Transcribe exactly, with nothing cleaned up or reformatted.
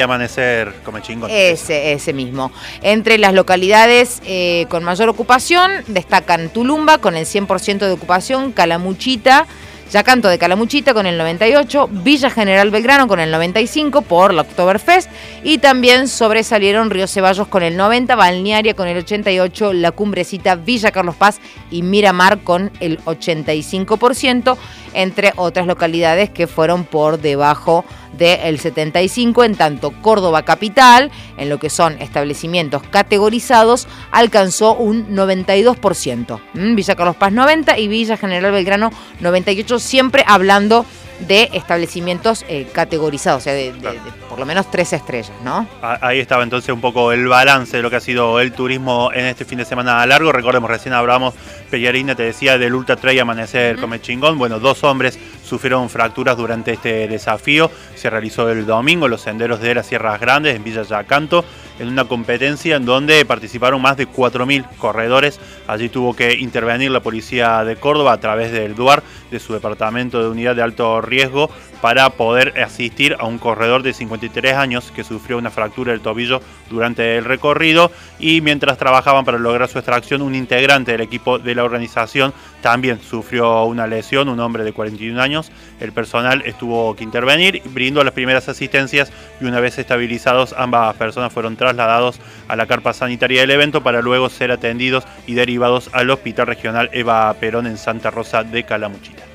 Amanecer Comechingón. Ese, ese mismo. Entre las localidades eh, con mayor ocupación destacan Tulumba con el cien por ciento de ocupación, Calamuchita, Yacanto de Calamuchita con el noventa y ocho, Villa General Belgrano con el noventa y cinco por la Oktoberfest, y también sobresalieron Río Ceballos con el noventa, Balnearia con el ochenta y ocho, La Cumbrecita, Villa Carlos Paz y Miramar con el ochenta y cinco por ciento, entre otras localidades que fueron por debajo del setenta y cinco, en tanto Córdoba capital, en lo que son establecimientos categorizados, alcanzó un noventa y dos por ciento. ¿Mm? Villa Carlos Paz noventa y Villa General Belgrano noventa y ocho, siempre hablando de establecimientos eh, categorizados, o sea, de, de, de por lo menos tres estrellas, ¿no? Ahí estaba entonces un poco el balance de lo que ha sido el turismo en este fin de semana largo. Recordemos, recién hablábamos, Pellarina te decía, del Ultra Trail Amanecer uh-huh. Comechingón. Bueno, dos hombres sufrieron fracturas durante este desafío. Se realizó el domingo en los senderos de las Sierras Grandes, en Villa Yacanto, en una competencia en donde participaron más de cuatro mil corredores. Allí tuvo que intervenir la policía de Córdoba a través del DUAR, de su departamento de unidad de alto riesgo, para poder asistir a un corredor de cincuenta y tres años que sufrió una fractura del tobillo durante el recorrido, y mientras trabajaban para lograr su extracción, un integrante del equipo de la organización también sufrió una lesión, un hombre de cuarenta y un años. El personal estuvo que intervenir, brindó las primeras asistencias, y una vez estabilizados, ambas personas fueron trasladados a la carpa sanitaria del evento para luego ser atendidos y derivados al Hospital Regional Eva Perón en Santa Rosa de Calamuchita.